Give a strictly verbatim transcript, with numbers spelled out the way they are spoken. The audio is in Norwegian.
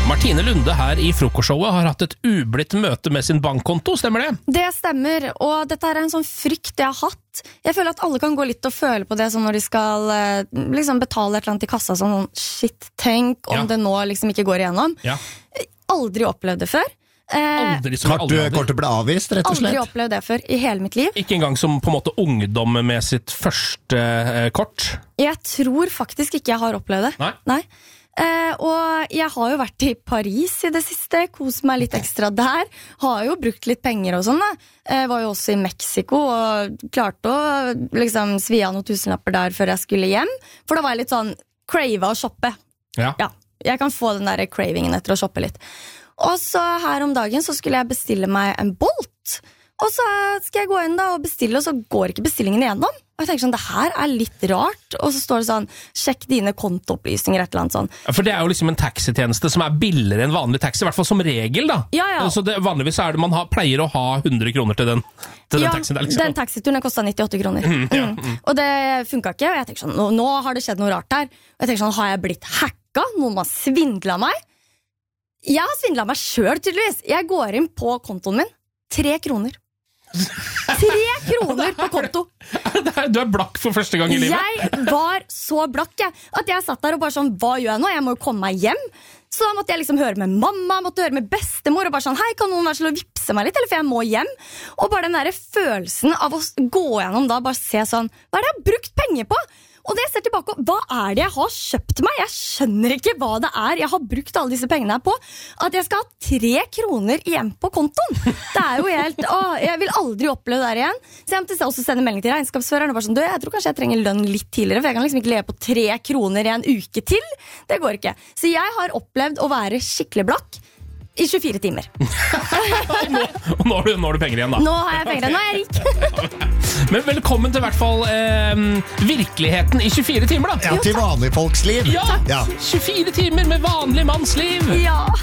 Martine Lunde her i Frokostshowet har hatt et ublidt møte med sin bankkonto, stemmer det? Det stemmer, og dette er en sånn frykt jeg har hatt. Jeg føler at alle kan gå litt og føle på det sånn når de skal liksom betale et eller annet i kassa, sånn shit, tenk om Ja. det nå liksom ikke går igjennom. Ja. Aldri opplevd det før. Eh, Aldri som Kort, aldri, aldri. kortet ble avvist, rett og aldri slett. opplevd det før i hele mitt liv. Ikke engang som på en måte ungdom med sitt første eh, kort. Jeg tror faktisk ikke jeg har opplevd det. Nei? Nei. Eh, og jeg har jo vært i Paris i det siste, koset meg litt ekstra der, har jo brukt litt penger og sånn da. Eh, var jo også i Mexico og klarte å liksom svi av noen tusenlapper der før jeg skulle hjem, for da var jeg litt sånn crava å shoppe. Ja. Ja, jeg kan få den der cravingen etter å shoppe litt. Og så her om dagen så skulle jeg bestille meg en Bolt, og så skal jeg gå inn da og bestille, og så går ikke bestillingen igjennom. Og jeg tenker sånn, det her er litt rart. Og så står det sånn, sjekk dine kontoopplysninger, et eller annet sånn. For det er jo liksom en taxitjeneste som er billigere enn vanlig taxi, i hvert fall som regel da. Ja, ja. Så det, vanligvis er det man har, pleier å ha hundre kroner til den, til den Ja, taxien der, liksom. den taxituren kostet nittiåtte kroner. Mm, ja, Mm. Og det funket ikke, og jeg tenker sånn, nå, nå har det skjedd noe rart her. Og jeg tenker sånn, har jeg blitt hacket? Noen har svindlet meg? Jeg har svindlet meg selv, tydeligvis. Jeg går inn på kontoen min, tre kroner. Tre kroner på konto. Du er blakk for første gang i livet. Jeg var så blakk, jeg, at jeg satt der og bare sånn, hva gjør jeg nå? Jeg må jo komme meg hjem. Så da måtte jeg liksom høre med mamma, måtte høre med bestemor, og bare sånn, hei, kan noen være så å vipse meg litt, eller for jeg må hjem? Og bare den der følelsen av å gå gjennom da, bare se sånn, hva er det jeg har brukt penger på? Og det jeg ser tilbake, hva er det jeg har kjøpt meg? Jeg skjønner ikke hva det er jeg har brukt alle disse pengene her på. At jeg skal ha tre kroner igjen på kontoen. Det er jo helt, åh, jeg vil aldri oppleve det der igjen. Så jeg måtte også sende melding til regnskapsføreren og bare sånn, du, jeg tror kanskje jeg trenger lønn litt tidligere, for jeg kan liksom ikke leve på tre kroner i en uke til. Det går ikke. Så jeg har opplevd å være skikkelig blakk i tjuefire timer. Og nå, og nå, har du, nå har du penger igjen da. Nå har jeg penger, nå er jeg rik. Men velkommen til hvert fall eh, virkeligheten i tjuefire timer da. Ja, til vanlige folks liv. Ja, Ja. tjuefire timer med vanlig manns liv. Ja.